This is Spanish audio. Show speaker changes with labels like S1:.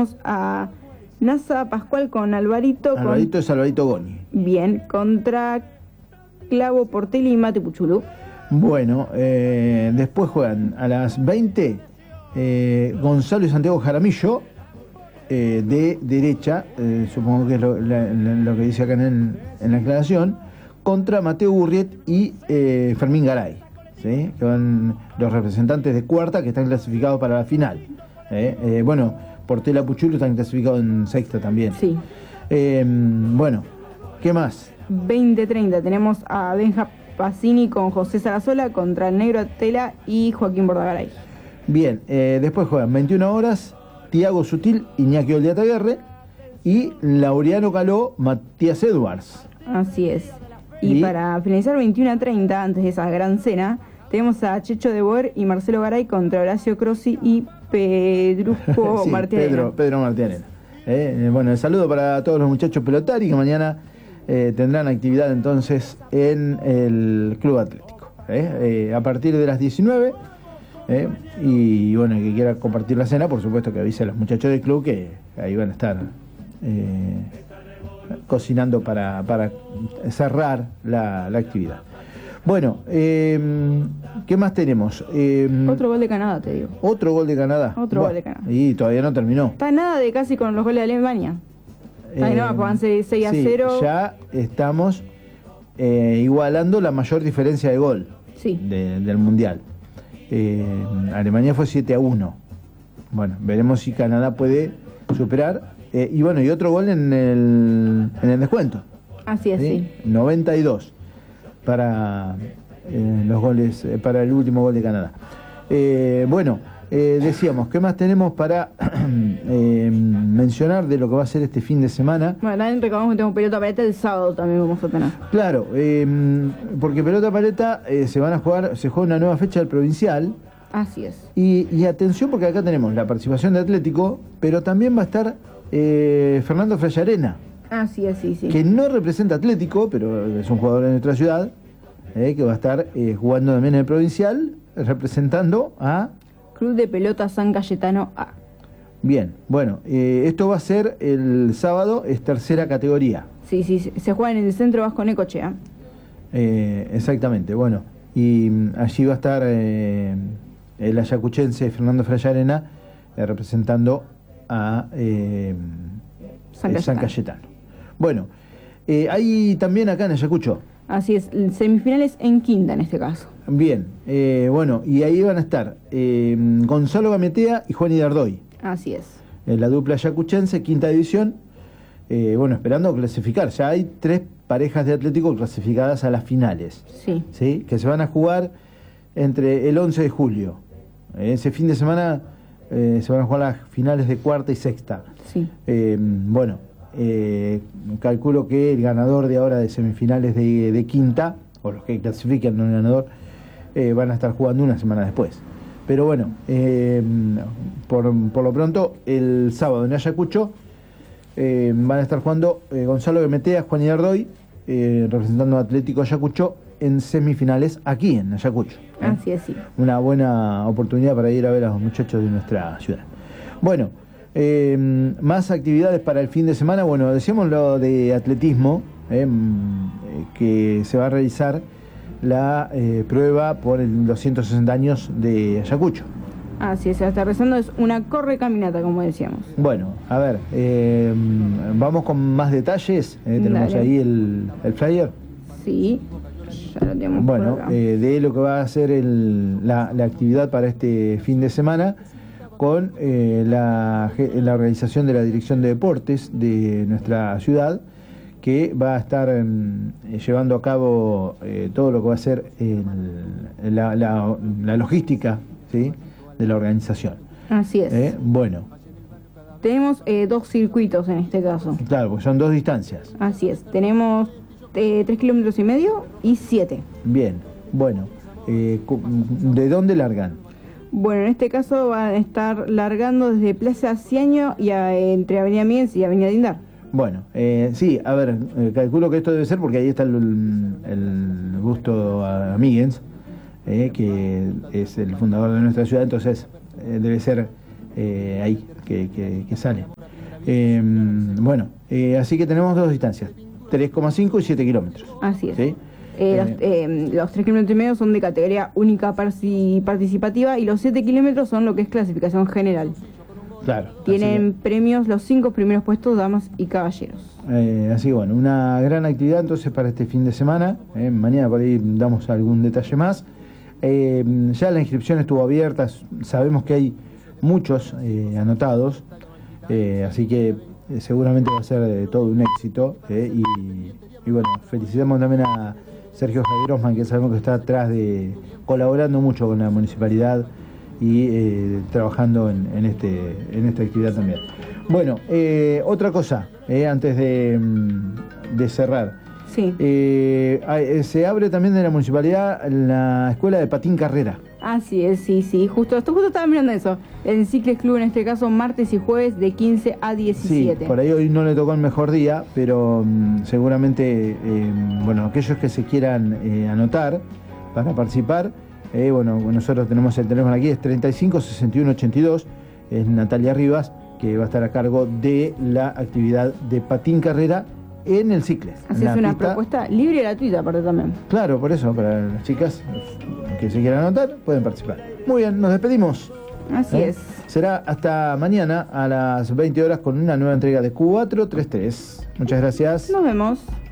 S1: tenemos a NASA Pascual con Alvarito.
S2: Alvarito es Alvarito Goni.
S1: Bien, contra Clavo Portelli y Mate Puchulú.
S2: Bueno, después juegan a las 20 Gonzalo y Santiago Jaramillo, de derecha, supongo que es lo que dice acá en la aclaración, contra Mateo Gurriet y Fermín Garay, ¿sí? Que van los representantes de cuarta que están clasificados para la final. Bueno, Portela Puchulu están clasificados en sexta también.
S1: Sí.
S2: Bueno, ¿qué más?
S1: 20:30 tenemos a Benja Pacini con José Sarasola contra el Negro Tela y Joaquín Bordagaray.
S2: Bien, después juegan 21 horas Tiago Sutil, Iñaki Oldiataguerre y Laureano Caló, Matías Edwards.
S1: Así es. Y para finalizar 21:30, antes de esa gran cena, tenemos a Checho de Boer y Marcelo Garay contra Horacio Crossi y Pedrusco
S2: sí,
S1: Martínez.
S2: Pedro Martínez. Bueno, el saludo para todos los muchachos pelotari que mañana tendrán actividad entonces en el Club Atlético. A partir de las 19. Y bueno, el que quiera compartir la cena, por supuesto que avise a los muchachos del club que ahí van a estar cocinando para cerrar la actividad. Bueno, ¿qué más tenemos?
S1: Otro gol de Canadá, te digo.
S2: ¿Otro gol de Canadá?
S1: Otro gol de Canadá.
S2: Y todavía no terminó.
S1: Está nada de casi con los goles de Alemania. Ahí no, van 6-0.
S2: Ya estamos igualando la mayor diferencia de gol del Mundial. Alemania fue 7-1. Bueno, veremos si Canadá puede superar. Y bueno, y otro gol en el descuento.
S1: Así es, sí.
S2: 92 para los goles, para el último gol de Canadá. Bueno, decíamos, ¿qué más tenemos para mencionar de lo que va a ser este fin de semana?
S1: Bueno, también recordamos que tenemos pelota paleta el sábado, también vamos a tener.
S2: Claro, porque pelota paleta se juega una nueva fecha del provincial.
S1: Así es.
S2: Y atención, porque acá tenemos la participación de Atlético, pero también va a estar Fernando Frayarena.
S1: Así es, sí.
S2: Que no representa Atlético, pero es un jugador de nuestra ciudad, que va a estar jugando también en el provincial, representando a
S1: Club de Pelota San Cayetano A.
S2: Bien, bueno, esto va a ser el sábado, es tercera categoría.
S1: Sí, se juega en el Centro Vasco Necochea.
S2: Exactamente, bueno, y allí va a estar el ayacuchense Fernando Frayarena representando a San Cayetano. Bueno, hay también acá en Ayacucho.
S1: Así es, semifinales en quinta en este caso.
S2: Bien, bueno, y ahí van a estar Gonzalo Gametea y Juan Idardoy.
S1: Así es.
S2: La dupla ayacuchense, quinta división. Bueno, esperando clasificar. Ya hay 3 parejas de Atlético clasificadas a las finales. Sí. Que se van a jugar entre el 11 de julio. Ese fin de semana se van a jugar las finales de cuarta y sexta.
S1: Sí.
S2: Bueno, calculo que el ganador de ahora de semifinales de quinta, o los que clasifiquen no el ganador, van a estar jugando una semana después. Pero bueno, por lo pronto, el sábado en Ayacucho van a estar jugando Gonzalo Gametea, Juan Idardoy, representando a Atlético Ayacucho en semifinales aquí en Ayacucho.
S1: Así es, sí.
S2: Una buena oportunidad para ir a ver a los muchachos de nuestra ciudad. Bueno, más actividades para el fin de semana. Bueno, decíamos lo de atletismo, que se va a realizar la prueba por los 160 años de Ayacucho.
S1: Así es, se está rezando, es una corre-caminata, como decíamos.
S2: Bueno, a ver, vamos con más detalles. Tenemos ahí el flyer.
S1: Sí, ya lo tenemos.
S2: Bueno, de lo que va a ser la actividad para este fin de semana, con la organización de la Dirección de Deportes de nuestra ciudad, que va a estar llevando a cabo todo lo que va a ser la logística, ¿sí?, de la organización.
S1: Así es.
S2: Bueno.
S1: Tenemos 2 circuitos en este caso.
S2: Claro, pues son 2 distancias.
S1: Así es. Tenemos 3,5 kilómetros y 7.
S2: Bien, bueno. ¿De dónde largan?
S1: Bueno, en este caso van a estar largando desde Plaza Ciaño y entre Avenida Miguel y Avenida Dindar.
S2: Bueno, sí, a ver, calculo que esto debe ser porque ahí está el Gusto Amiguens, que es el fundador de nuestra ciudad, entonces debe ser ahí que sale. Bueno, así que tenemos dos distancias, 3,5 y 7 kilómetros.
S1: Así es.
S2: ¿Sí?
S1: Los 3,5 kilómetros son de categoría única participativa y los 7 kilómetros son lo que es clasificación general.
S2: Claro.
S1: Tienen premios los 5 primeros puestos, damas y caballeros.
S2: Así que bueno, una gran actividad entonces para este fin de semana. Mañana por ahí damos algún detalle más. Ya la inscripción estuvo abierta, sabemos que hay muchos anotados, así que seguramente va a ser todo un éxito. Y bueno, felicitamos también a Sergio Javier Osman, que sabemos que está atrás colaborando mucho con la municipalidad y trabajando en esta actividad también. Bueno, otra cosa, antes de cerrar.
S1: Sí.
S2: Se abre también de la municipalidad la escuela de patín carrera.
S1: Así es, sí. Justo estaba mirando eso. El Cicles Club, en este caso, martes y jueves de 15 a 17.
S2: Sí, por ahí hoy no le tocó el mejor día, pero seguramente, bueno, aquellos que se quieran anotar para participar, bueno, nosotros tenemos el teléfono aquí, es 35 61 82, es Natalia Rivas, que va a estar a cargo de la actividad de patín carrera en el Cicles.
S1: Así es, una propuesta libre y gratuita, aparte también.
S2: Claro, por eso, para las chicas que se quieran anotar, pueden participar. Muy bien, nos despedimos.
S1: Así es.
S2: Será hasta mañana a las 20 horas con una nueva entrega de Q433. Muchas gracias.
S1: Nos vemos.